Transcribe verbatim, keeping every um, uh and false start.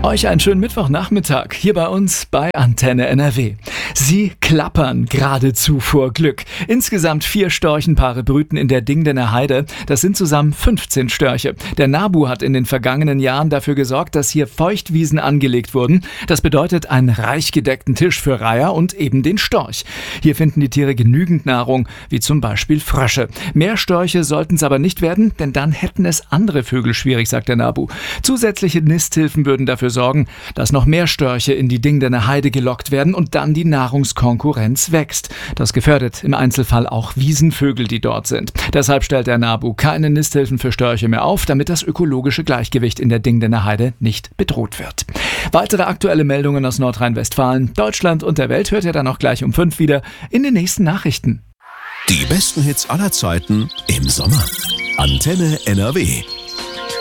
Euch einen schönen Mittwochnachmittag hier bei uns bei Antenne N R W. Sie klappern geradezu vor Glück. Insgesamt vier Storchenpaare brüten in der Dingdener Heide. Das sind zusammen fünfzehn Störche. Der NABU hat in den vergangenen Jahren dafür gesorgt, dass hier Feuchtwiesen angelegt wurden. Das bedeutet einen reich gedeckten Tisch für Reiher und eben den Storch. Hier finden die Tiere genügend Nahrung, wie zum Beispiel Frösche. Mehr Störche sollten es aber nicht werden, denn dann hätten es andere Vögel schwierig, sagt der NABU. Zusätzliche Nisthilfen würden dafür sorgen, dass noch mehr Störche in die Dingdener Heide gelockt werden und dann die Nahrungskonkurrenz wächst. Das gefährdet im Einzelfall auch Wiesenvögel, die dort sind. Deshalb stellt der NABU keine Nisthilfen für Störche mehr auf, damit das ökologische Gleichgewicht in der Dingdener Heide nicht bedroht wird. Weitere aktuelle Meldungen aus Nordrhein-Westfalen, Deutschland und der Welt hört ihr dann auch gleich um fünf wieder in den nächsten Nachrichten. Die besten Hits aller Zeiten im Sommer. Antenne N R W.